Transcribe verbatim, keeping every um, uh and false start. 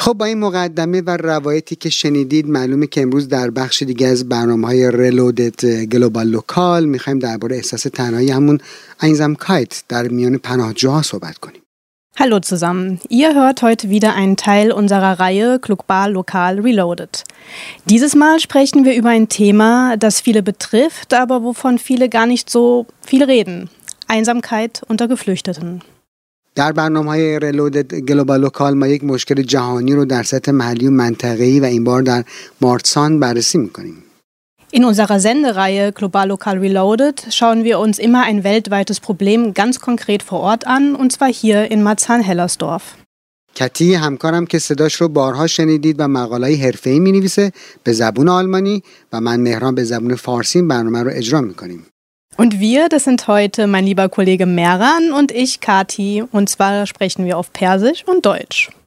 خب با این مقدمه و روایتی که شنیدید معلومه که امروز در بخش دیگه از برنامه‌های ریلودد گلوبال لوکال می‌خوایم درباره احساس تنهایی همون Einsamkeit در میان پناهجوها صحبت کنیم. Hallo zusammen, ihr hört heute wieder einen Teil unserer Reihe Global Lokal Reloaded. Dieses Mal sprechen wir über ein Thema, das viele betrifft, aber wovon viele gar nicht so viel reden. Einsamkeit unter Geflüchteten. در برنامه‌های ریلودد گلوبال لوکال ما یک مشکل جهانی رو در سطح محلی و منطقه‌ای و این بار در مارسان بررسی می‌کنیم. In unserer Sendereihe Global Lokal Reloaded schauen wir uns immer ein weltweites Problem ganz konkret vor Ort an, und zwar hier in Marzahn-Hellersdorf. کتی همکارم که صداش رو بارها شنیدید و مقاله‌ای حرفه‌ای می‌نویسه به زبان آلمانی و من مهران به زبان فارسی برنامه رو اجرا می‌کنیم. Und wir, das sind heute mein lieber Kollege Mehran und ich, Kati, und zwar sprechen wir auf Persisch und Deutsch.